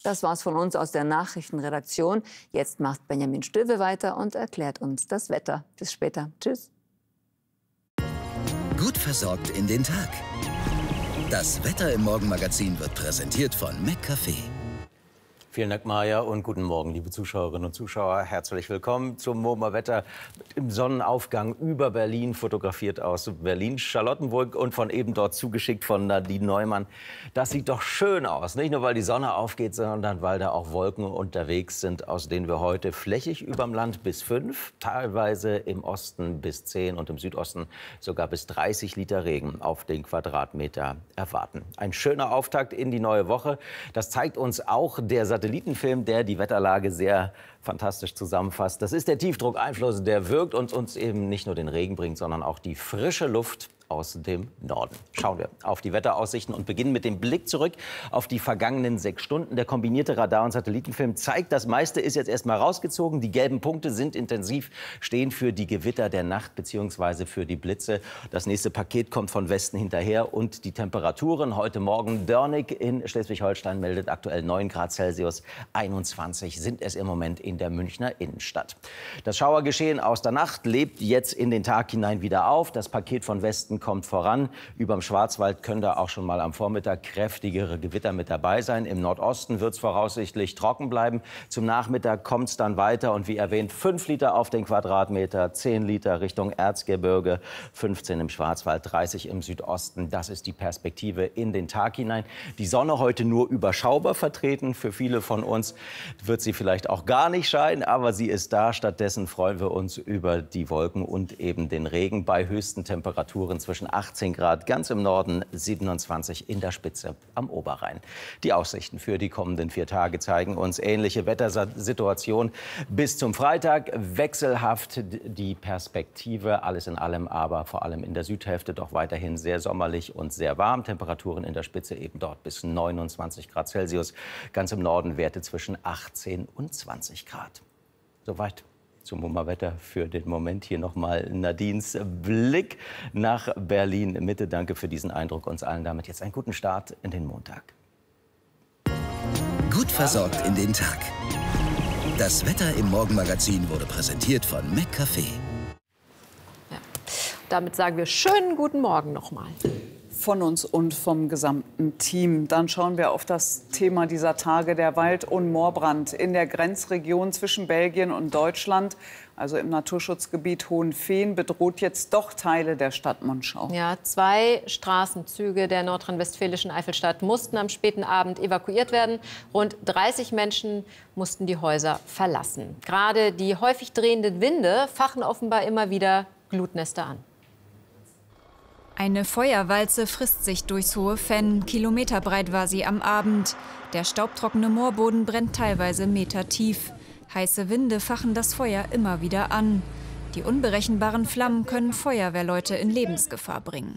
Das war's von uns aus der Nachrichtenredaktion. Jetzt macht Benjamin Stöwe weiter und erklärt uns das Wetter. Bis später. Tschüss. Gut versorgt in den Tag. Das Wetter im Morgenmagazin wird präsentiert von McCafé. Vielen Dank, Maja, und guten Morgen, liebe Zuschauerinnen und Zuschauer. Herzlich willkommen zum MoMA Wetter im Sonnenaufgang über Berlin, fotografiert aus Berlin-Charlottenburg und von eben dort zugeschickt von Nadine Neumann. Das sieht doch schön aus, nicht nur weil die Sonne aufgeht, sondern weil da auch Wolken unterwegs sind, aus denen wir heute flächig überm Land bis 5, teilweise im Osten bis 10 und im Südosten sogar bis 30 Liter Regen auf den Quadratmeter erwarten. Ein schöner Auftakt in die neue Woche. Das zeigt uns auch der Satellitenfilm, der die Wetterlage sehr fantastisch zusammenfasst. Das ist der Tiefdruckeinfluss, der wirkt und uns eben nicht nur den Regen bringt, sondern auch die frische Luft aus dem Norden. Schauen wir auf die Wetteraussichten und beginnen mit dem Blick zurück auf die vergangenen 6 Stunden. Der kombinierte Radar- und Satellitenfilm zeigt, das meiste ist jetzt erst mal rausgezogen. Die gelben Punkte sind intensiv, stehen für die Gewitter der Nacht bzw. für die Blitze. Das nächste Paket kommt von Westen hinterher und die Temperaturen heute Morgen. Dörnig in Schleswig-Holstein meldet aktuell 9 Grad Celsius, 21 sind es im Moment in der Münchner Innenstadt. Das Schauergeschehen aus der Nacht lebt jetzt in den Tag hinein wieder auf. Das Paket von Westen kommt voran. Überm Schwarzwald können da auch schon mal am Vormittag kräftigere Gewitter mit dabei sein. Im Nordosten wird es voraussichtlich trocken bleiben. Zum Nachmittag kommt es dann weiter und wie erwähnt 5 Liter auf den Quadratmeter, 10 Liter Richtung Erzgebirge, 15 im Schwarzwald, 30 im Südosten. Das ist die Perspektive in den Tag hinein. Die Sonne heute nur überschaubar vertreten. Für viele von uns wird sie vielleicht auch gar nicht scheinen, aber sie ist da. Stattdessen freuen wir uns über die Wolken und eben den Regen bei höchsten Temperaturen zwischen 18 Grad ganz im Norden, 27 in der Spitze am Oberrhein. Die Aussichten für die kommenden 4 Tage zeigen uns ähnliche Wettersituation bis zum Freitag. Wechselhaft die Perspektive, alles in allem, aber vor allem in der Südhälfte doch weiterhin sehr sommerlich und sehr warm. Temperaturen in der Spitze eben dort bis 29 Grad Celsius. Ganz im Norden Werte zwischen 18 und 20 Grad. Soweit zum MoMA-Wetter für den Moment. Hier nochmal Nadines Blick nach Berlin-Mitte. Danke für diesen Eindruck. Uns allen damit jetzt einen guten Start in den Montag. Gut versorgt in den Tag. Das Wetter im Morgenmagazin wurde präsentiert von McCafé. Ja. Damit sagen wir schönen guten Morgen nochmal. Von uns und vom gesamten Team. Dann schauen wir auf das Thema dieser Tage, der Wald- und Moorbrand in der Grenzregion zwischen Belgien und Deutschland, also im Naturschutzgebiet Hohenfehn, bedroht jetzt doch Teile der Stadt Monschau. Ja, 2 Straßenzüge der nordrhein-westfälischen Eifelstadt mussten am späten Abend evakuiert werden. Rund 30 Menschen mussten die Häuser verlassen. Gerade die häufig drehenden Winde fachen offenbar immer wieder Glutnester an. Eine Feuerwalze frisst sich durchs Hohenfehn. Kilometerbreit war sie am Abend. Der staubtrockene Moorboden brennt teilweise metertief. Heiße Winde fachen das Feuer immer wieder an. Die unberechenbaren Flammen können Feuerwehrleute in Lebensgefahr bringen.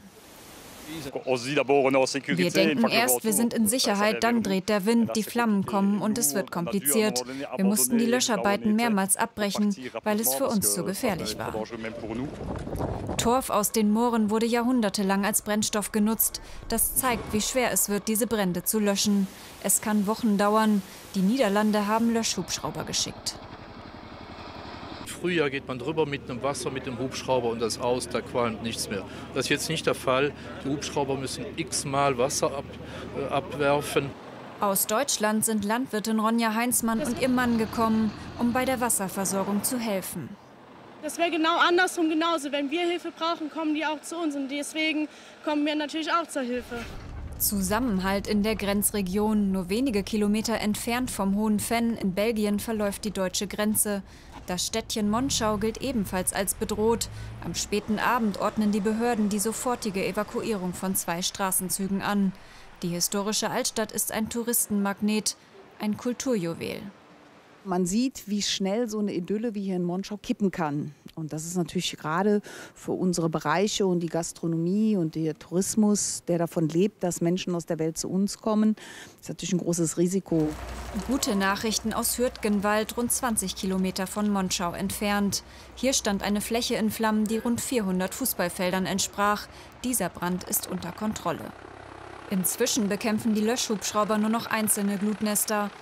Wir denken erst, wir sind in Sicherheit, dann dreht der Wind, die Flammen kommen und es wird kompliziert. Wir mussten die Löscharbeiten mehrmals abbrechen, weil es für uns zu gefährlich war. Torf aus den Mooren wurde jahrhundertelang als Brennstoff genutzt. Das zeigt, wie schwer es wird, diese Brände zu löschen. Es kann Wochen dauern. Die Niederlande haben Löschhubschrauber geschickt. Frühjahr geht man drüber mit dem Wasser, mit dem Hubschrauber und das aus, da qualmt nichts mehr. Das ist jetzt nicht der Fall. Die Hubschrauber müssen x-mal Wasser abwerfen. Aus Deutschland sind Landwirtin Ronja Heinzmann und ihr Mann gekommen, um bei der Wasserversorgung zu helfen. Das wäre genau andersrum genauso. Wenn wir Hilfe brauchen, kommen die auch zu uns und deswegen kommen wir natürlich auch zur Hilfe. Zusammenhalt in der Grenzregion. Nur wenige Kilometer entfernt vom Hohenfehn in Belgien verläuft die deutsche Grenze. Das Städtchen Monschau gilt ebenfalls als bedroht. Am späten Abend ordnen die Behörden die sofortige Evakuierung von 2 Straßenzügen an. Die historische Altstadt ist ein Touristenmagnet, ein Kulturjuwel. Man sieht, wie schnell so eine Idylle wie hier in Monschau kippen kann. Und das ist natürlich gerade für unsere Bereiche und die Gastronomie und der Tourismus, der davon lebt, dass Menschen aus der Welt zu uns kommen, ist natürlich ein großes Risiko. Gute Nachrichten aus Hürtgenwald, rund 20 Kilometer von Monschau entfernt. Hier stand eine Fläche in Flammen, die rund 400 Fußballfeldern entsprach. Dieser Brand ist unter Kontrolle. Inzwischen bekämpfen die Löschhubschrauber nur noch einzelne Glutnester.